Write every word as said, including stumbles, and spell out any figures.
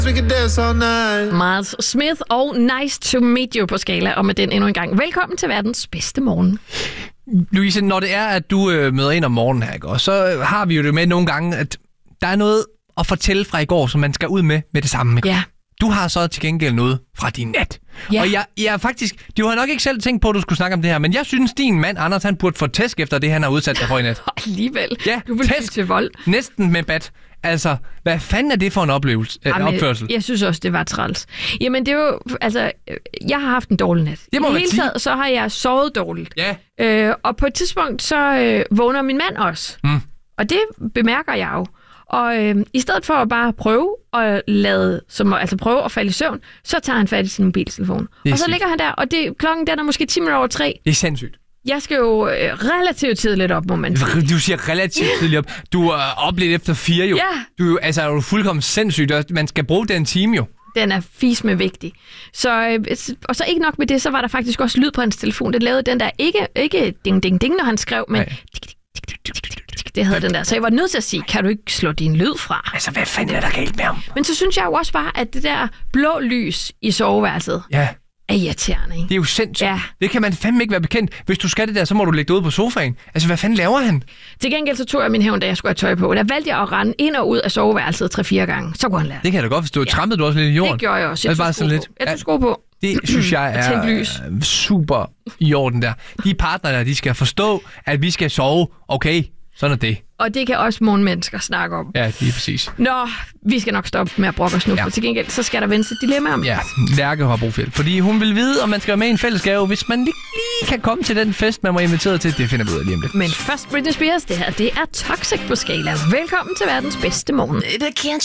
Miles Smith og Nice to Meet You på Skala, og med den endnu en gang. Velkommen til verdens bedste morgen. Louise, når det er, at du øh, møder ind om morgenen her, ikke? Og så har vi jo det med nogle gange, at der er noget at fortælle fra i går, som man skal ud med med det samme. Ikke? Ja. Du har så til gengæld noget fra din nat. Ja. Og jeg, jeg faktisk, du har nok ikke selv tænkt på, at du skulle snakke om det her, men jeg synes, din mand, Anders, han burde få tæsk efter det, han har udsat dig for i nat. Alligevel. Ja, du vil tæsk. til vold. Næsten med bat. Altså, hvad fanden er det for en oplevelse, øh, Jamen, opførsel? Jeg synes også, det var træls. Jamen, det er jo, altså, jeg har haft en dårlig nat. Det må I man hele sige. taget, så har jeg sovet dårligt. Ja. Øh, og på et tidspunkt, så øh, vågner min mand også. Mm. Og det bemærker jeg jo. Og øh, i stedet for at bare prøve at lade, som, altså prøve at falde i søvn, så tager han fat i sin mobiltelefon. Og så sygt. ligger han der, og det, klokken den er måske ti minutter over tre. Det er sindssygt. Jeg skal jo øh, relativt tidligt op, må man sige. Du siger relativt tidligt op. Du er op lidt efter fire jo. Ja. Du, altså, er du fuldkommen sindssygt. Man skal bruge den time jo. Den er fis med vigtig. Så, øh, og så ikke nok med det, så var der faktisk også lyd på hans telefon. Det lavede den der ikke, ikke ding, ding, ding, når han skrev, men det havde den der. Så jeg var nødt til at sige, kan du ikke slå din lyd fra? Altså, hvad fanden er der galt med ham? Men så synes jeg jo også bare, at det der blå lys i soveværelset Ja. er irriterende, ikke? Det er jo sindssygt. Ja. Det kan man fandme ikke være bekendt. Hvis du skal det der, så må du lægge det ud på sofaen. Altså, hvad fanden laver han? Til gengæld så tog jeg min hævn, da jeg skulle have tøj på. Der valgte jeg at rende ind og ud af soveværelset tre-fire gange. Så kunne han lære. Det kan jeg da godt forstå. Ja. Trampede du også lidt i jorden? Det gjorde jeg også. Det Jeg er bare tog sådan sko lidt. på. Jeg tog sko på. Det synes jeg Og tændt lys. er super i orden der. De partnere der, de skal forstå, at vi skal sove. Okay, sådan er det. Og det kan også morgenmennesker snakke om. Ja, lige præcis. Nå, vi skal nok stoppe med at brokke os nu, Ja. for til gengæld så skal der vendes et dilemma om. Ja, Lærke har brug for hjælp, fordi hun vil vide, om man skal være med i en fællesgave, hvis man lige, lige kan komme til den fest, man var inviteret til. Det finder vi ud af lige om lidt. Men først Britney Spears, det her, det er Toxic på Skala. Velkommen til verdens bedste morgen.